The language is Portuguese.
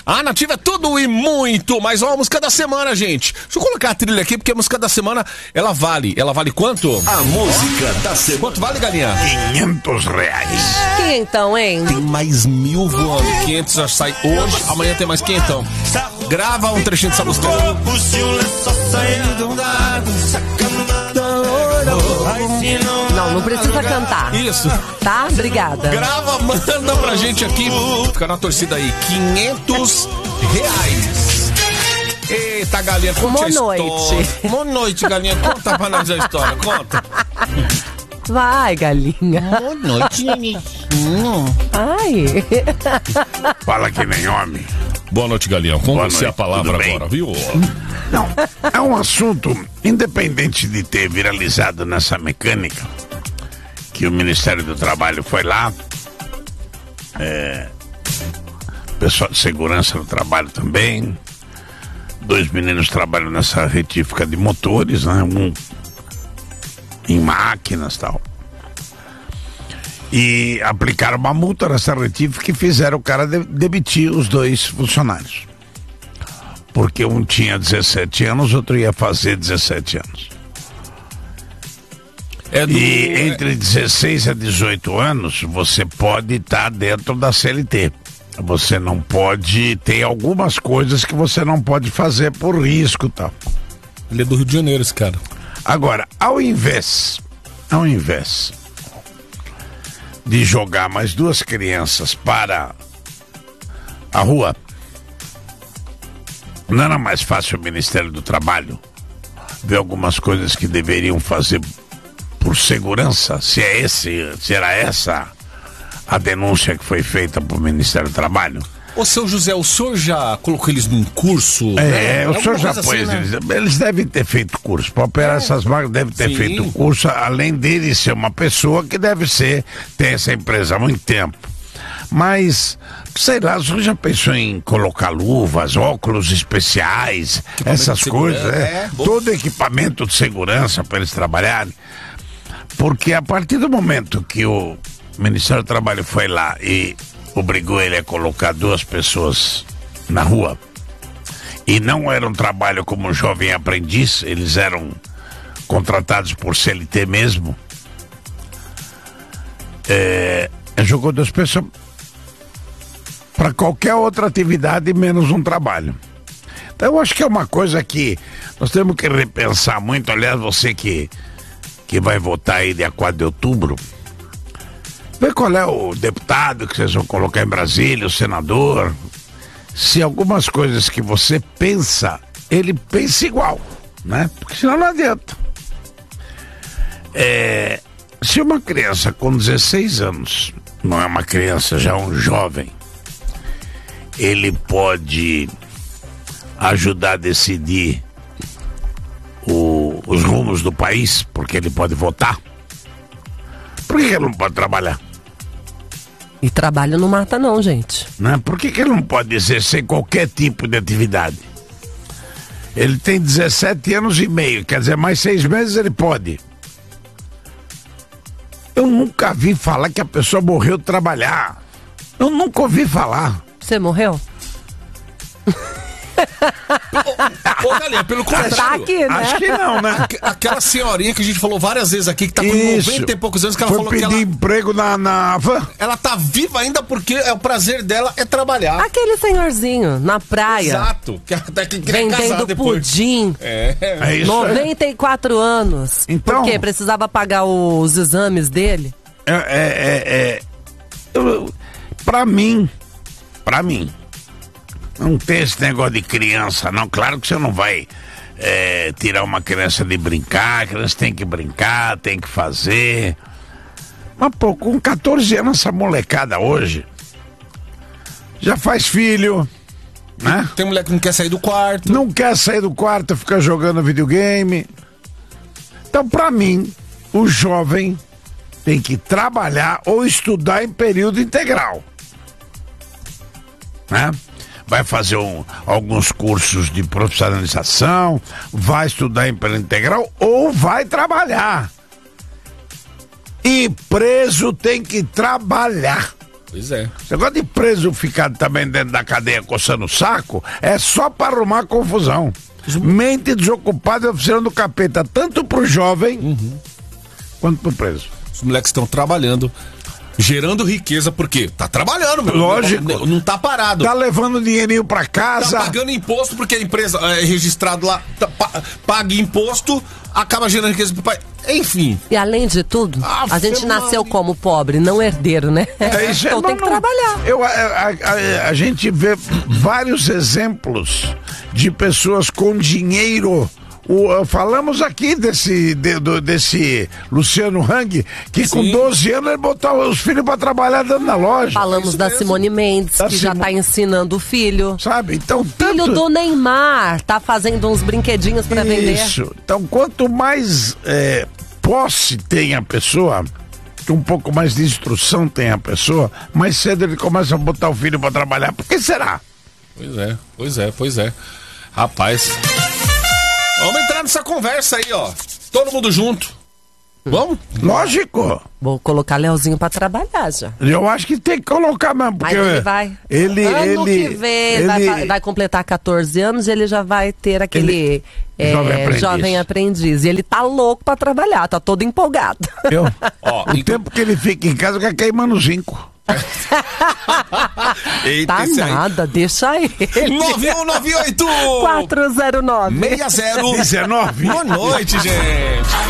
A Nativa é tudo e muito, mas ó, a música da semana, gente. Deixa eu colocar a trilha aqui, porque a música da semana, ela vale quanto? A música da semana. Quanto vale, galinha? R$500. Quinhentão, hein? Tem mais 1.000 voando. 500 já sai hoje, amanhã tem mais 500. Grava um trechinho dessa música. Não precisa cantar. Isso. Tá? Obrigada. Grava, manda pra gente aqui. Fica na torcida aí. R$500. Eita, galinha, conta a história. Boa noite, galinha. Conta pra nós a história. Conta. Vai, galinha. Boa noite, Nanicinho. Ai. Fala que nem homem. Boa noite, galinha. Com Boa você noite, a palavra tudo bem? agora, viu? Não, é um assunto, independente de ter viralizado nessa mecânica, que o Ministério do Trabalho foi lá, pessoal de segurança do trabalho também, 2 meninos trabalham nessa retífica de motores, né? Um em máquinas e tal. E aplicaram uma multa nessa retífica e fizeram o cara demitir os 2 funcionários. Porque um tinha 17 anos, outro ia fazer 17 anos. E entre 16 a 18 anos, você pode estar dentro da CLT. Você não pode, tem algumas coisas que você não pode fazer por risco e tal. Ele é do Rio de Janeiro, esse cara. Agora, ao invés de jogar mais 2 crianças para a rua, não era mais fácil o Ministério do Trabalho ver algumas coisas que deveriam fazer por segurança? Se era essa a denúncia que foi feita para o Ministério do Trabalho? Ô, seu José, o senhor já colocou eles num curso? O senhor já pôs eles. Eles devem ter feito curso. Para operar essas máquinas, deve ter feito curso, além dele ser uma pessoa que tem essa empresa há muito tempo. Mas, sei lá, o senhor já pensou em colocar luvas, óculos especiais, essas coisas, todo equipamento de segurança para eles trabalharem? Porque a partir do momento que o Ministério do Trabalho foi lá e obrigou ele a colocar 2 pessoas na rua, e não era um trabalho como jovem aprendiz, eles eram contratados por CLT mesmo, jogou 2 pessoas para qualquer outra atividade menos um trabalho. Então eu acho que é uma coisa que nós temos que repensar muito. Aliás, você que vai votar aí dia 4 de outubro, vê qual é o deputado que vocês vão colocar em Brasília, o senador. Se algumas coisas que você pensa, ele pensa igual, né? Porque senão não adianta. Se uma criança com 16 anos, não é uma criança, já é um jovem, ele pode ajudar a decidir os rumos do país, porque ele pode votar, por que ele não pode trabalhar? E trabalho não mata não, gente. Né? Por que ele não pode exercer qualquer tipo de atividade? Ele tem 17 anos e meio, quer dizer, mais 6 meses ele pode. Eu nunca vi falar que a pessoa morreu de trabalhar. Eu nunca ouvi falar. Você morreu? Ô, galinha, pelo contrário. Tá aqui, né? Acho que não, né? Aquela senhorinha que a gente falou várias vezes aqui, que tá com 90 e poucos anos, que ela foi falou pedir que emprego na van. ela tá viva ainda porque o prazer dela é trabalhar. Aquele senhorzinho na praia. Exato. Que até que queria casar Vendendo depois. pudim. É isso. 94 anos. Então- Por quê? Precisava pagar os exames dele? Pra mim, não tem esse negócio de criança, não. Claro que você não vai tirar uma criança de brincar, a criança tem que brincar, tem que fazer. Mas, pô, com 14 anos, essa molecada hoje já faz filho, né? Tem mulher que não quer sair do quarto. Não quer sair do quarto, fica jogando videogame. Então, pra mim, o jovem tem que trabalhar ou estudar em período integral, né? Vai fazer alguns cursos de profissionalização, vai estudar em período integral ou vai trabalhar. E preso tem que trabalhar. Pois é. Esse negócio de preso ficar também dentro da cadeia coçando o saco é só para arrumar confusão. Mente desocupada é oficina do capeta, tanto pro jovem quanto pro preso. Os moleques estão trabalhando, gerando riqueza, porque tá trabalhando, meu. Lógico. Não tá parado. Tá levando dinheirinho pra casa. Tá pagando imposto, porque a empresa é registrada lá, paga imposto, acaba gerando riqueza pro pai. Enfim. E além de tudo, a gente nasceu como pobre, não herdeiro, né? Isso, então tem que trabalhar. A gente vê vários exemplos de pessoas com dinheiro. Falamos aqui desse Luciano Hang, que com 12 anos ele botou os filhos pra trabalhar dentro da loja. Falamos da Simone Mendes, que já tá ensinando o filho. Sabe? Então, filho do Neymar tá fazendo uns brinquedinhos pra vender. Isso. Então, quanto mais posse tem a pessoa, um pouco mais de instrução tem a pessoa, mais cedo ele começa a botar o filho pra trabalhar. Por que será? Pois é. Rapaz... Vamos entrar nessa conversa aí, ó. Todo mundo junto. Vamos? Lógico. Vou colocar Leozinho pra trabalhar já. Eu acho que tem que colocar mesmo. Porque mas ele vai. Ano que vem, ele vai completar 14 anos e ele já vai ter aquele jovem aprendiz. E ele tá louco pra trabalhar, tá todo empolgado. O tempo que ele fica em casa vai queimando 5. Eita, tá nada, deixa ele. 9198 409 6019. Boa noite, gente.